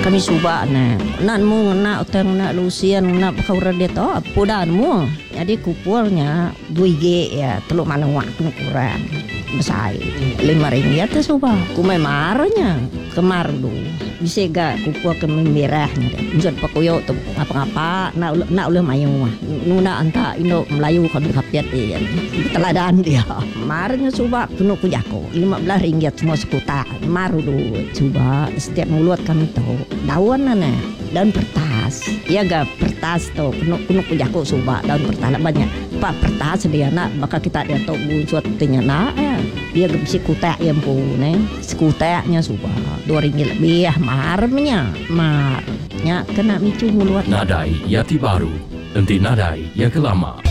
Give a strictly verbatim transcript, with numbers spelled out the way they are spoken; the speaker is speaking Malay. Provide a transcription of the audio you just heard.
kami suba na nan mo na utang na lusian na bakawra dito pudan mo jadi kupurnya dua G ya teluk malang waktu kurang besar lima ringgit tu suba kumai marnya kemar dulu bisa gak kupur ke merahnya bisa pakoyo tu apa-apa nak nak oleh mayu nuna anta indo Melayu kami kapiat dia teladan dia marnya suba penuh kujako lima belas ringgit semua sekuta maru dulu coba setiap mulut kami tahu daun nana daun pertas ya gak pertas tu penuh penuh kujako suba daun pertas banyak pak pertas dia nak maka kita dia tahu buat tanya nak dia gak bisa kutak yang pun sekutaknya suba dua ringgit lebih marnya marnya kena micu mulut Nadai Yati Baru, nanti nadai ya kelama.